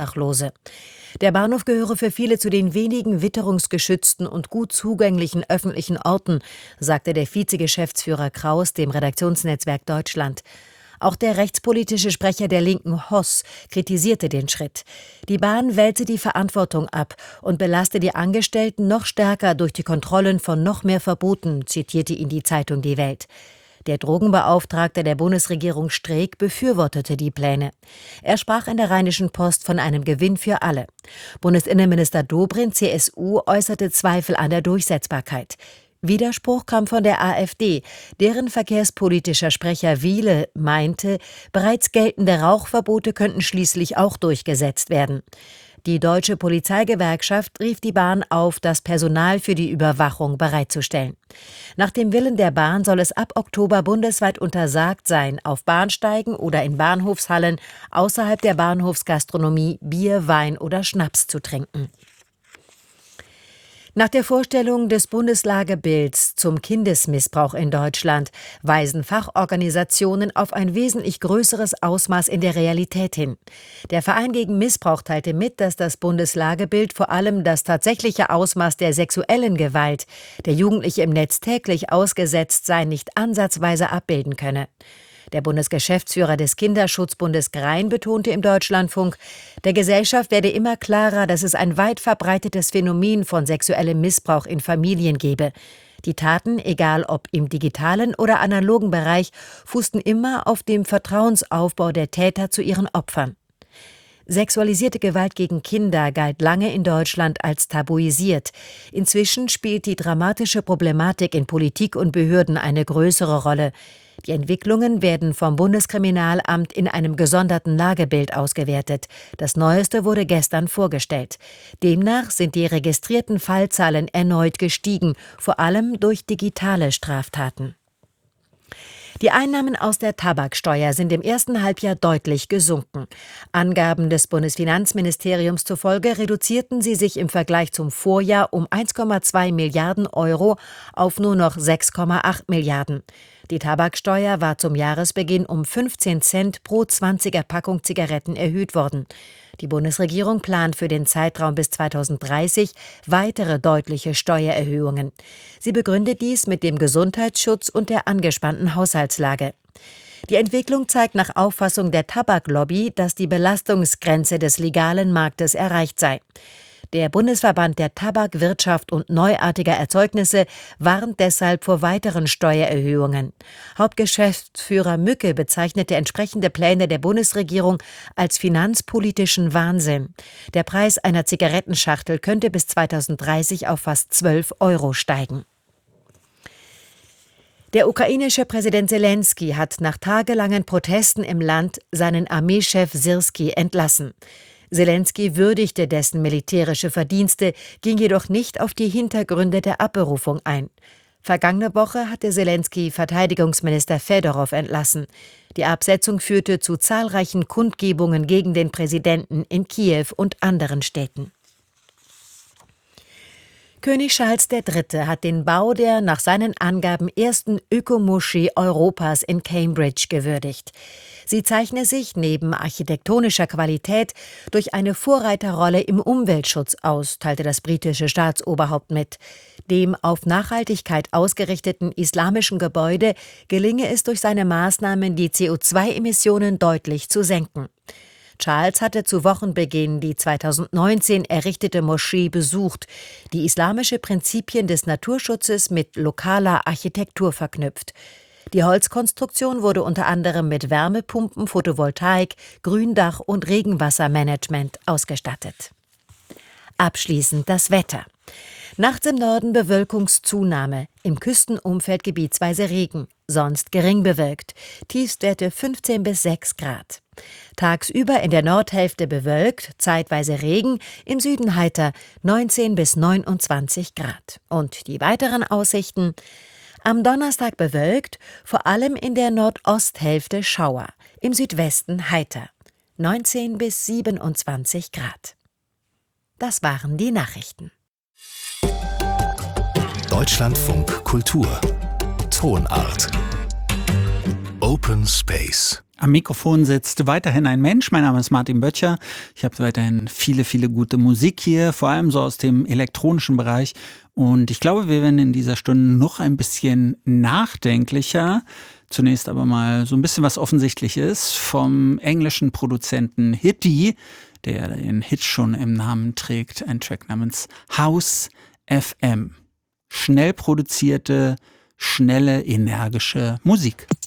Obdachlose. Der Bahnhof gehöre für viele zu den wenigen witterungsgeschützten und gut zugänglichen öffentlichen Orten, sagte der Vizegeschäftsführer Kraus dem Redaktionsnetzwerk Deutschland. Auch der rechtspolitische Sprecher der Linken, Hoss, kritisierte den Schritt. Die Bahn wälze die Verantwortung ab und belaste die Angestellten noch stärker durch die Kontrollen von noch mehr Verboten, zitierte ihn die Zeitung Die Welt. Der Drogenbeauftragte der Bundesregierung Streeck befürwortete die Pläne. Er sprach in der Rheinischen Post von einem Gewinn für alle. Bundesinnenminister Dobrindt, CSU, äußerte Zweifel an der Durchsetzbarkeit. Widerspruch kam von der AfD, deren verkehrspolitischer Sprecher Wiele meinte, bereits geltende Rauchverbote könnten schließlich auch durchgesetzt werden. Die Deutsche Polizeigewerkschaft rief die Bahn auf, das Personal für die Überwachung bereitzustellen. Nach dem Willen der Bahn soll es ab Oktober bundesweit untersagt sein, auf Bahnsteigen oder in Bahnhofshallen außerhalb der Bahnhofsgastronomie Bier, Wein oder Schnaps zu trinken. Nach der Vorstellung des Bundeslagebilds zum Kindesmissbrauch in Deutschland weisen Fachorganisationen auf ein wesentlich größeres Ausmaß in der Realität hin. Der Verein gegen Missbrauch teilte mit, dass das Bundeslagebild vor allem das tatsächliche Ausmaß der sexuellen Gewalt, der Jugendliche im Netz täglich ausgesetzt seien, nicht ansatzweise abbilden könne. Der Bundesgeschäftsführer des Kinderschutzbundes Grein betonte im Deutschlandfunk, der Gesellschaft werde immer klarer, dass es ein weit verbreitetes Phänomen von sexuellem Missbrauch in Familien gebe. Die Taten, egal ob im digitalen oder analogen Bereich, fußten immer auf dem Vertrauensaufbau der Täter zu ihren Opfern. Sexualisierte Gewalt gegen Kinder galt lange in Deutschland als tabuisiert. Inzwischen spielt die dramatische Problematik in Politik und Behörden eine größere Rolle. Die Entwicklungen werden vom Bundeskriminalamt in einem gesonderten Lagebild ausgewertet. Das Neueste wurde gestern vorgestellt. Demnach sind die registrierten Fallzahlen erneut gestiegen, vor allem durch digitale Straftaten. Die Einnahmen aus der Tabaksteuer sind im ersten Halbjahr deutlich gesunken. Angaben des Bundesfinanzministeriums zufolge reduzierten sie sich im Vergleich zum Vorjahr um 1,2 Milliarden Euro auf nur noch 6,8 Milliarden. Die Tabaksteuer war zum Jahresbeginn um 15 Cent pro 20er Packung Zigaretten erhöht worden. Die Bundesregierung plant für den Zeitraum bis 2030 weitere deutliche Steuererhöhungen. Sie begründet dies mit dem Gesundheitsschutz und der angespannten Haushaltslage. Die Entwicklung zeigt nach Auffassung der Tabaklobby, dass die Belastungsgrenze des legalen Marktes erreicht sei. Der Bundesverband der Tabakwirtschaft und neuartiger Erzeugnisse warnt deshalb vor weiteren Steuererhöhungen. Hauptgeschäftsführer Mücke bezeichnete entsprechende Pläne der Bundesregierung als finanzpolitischen Wahnsinn. Der Preis einer Zigarettenschachtel könnte bis 2030 auf fast 12 Euro steigen. Der ukrainische Präsident Selenskyj hat nach tagelangen Protesten im Land seinen Armeechef Syrskij entlassen. Selenskyj würdigte dessen militärische Verdienste, ging jedoch nicht auf die Hintergründe der Abberufung ein. Vergangene Woche hatte Selenskyj Verteidigungsminister Fedorow entlassen. Die Absetzung führte zu zahlreichen Kundgebungen gegen den Präsidenten in Kiew und anderen Städten. König Charles III. Hat den Bau der nach seinen Angaben ersten Ökomoschee Europas in Cambridge gewürdigt. Sie zeichne sich neben architektonischer Qualität durch eine Vorreiterrolle im Umweltschutz aus, teilte das britische Staatsoberhaupt mit. Dem auf Nachhaltigkeit ausgerichteten islamischen Gebäude gelinge es durch seine Maßnahmen, die CO2-Emissionen deutlich zu senken. Charles hatte zu Wochenbeginn die 2019 errichtete Moschee besucht, die islamische Prinzipien des Naturschutzes mit lokaler Architektur verknüpft. Die Holzkonstruktion wurde unter anderem mit Wärmepumpen, Photovoltaik, Gründach und Regenwassermanagement ausgestattet. Abschließend das Wetter. Nachts im Norden Bewölkungszunahme, im Küstenumfeld gebietsweise Regen, sonst gering bewölkt, Tiefstwerte 15 bis 6 Grad. Tagsüber in der Nordhälfte bewölkt, zeitweise Regen, im Süden heiter 19 bis 29 Grad. Und die weiteren Aussichten: Am Donnerstag bewölkt, vor allem in der Nordosthälfte Schauer, im Südwesten heiter, 19 bis 27 Grad. Das waren die Nachrichten. Deutschlandfunk Kultur Tonart Open Space. Am Mikrofon sitzt weiterhin ein Mensch. Mein Name ist Martin Böttcher. Ich habe weiterhin viele gute Musik hier, vor allem so aus dem elektronischen Bereich. Und ich glaube, wir werden in dieser Stunde noch ein bisschen nachdenklicher. Zunächst aber mal so ein bisschen was Offensichtliches vom englischen Produzenten Hitty, der den Hit schon im Namen trägt. Ein Track namens House FM. Schnell produzierte, schnelle, energische Musik.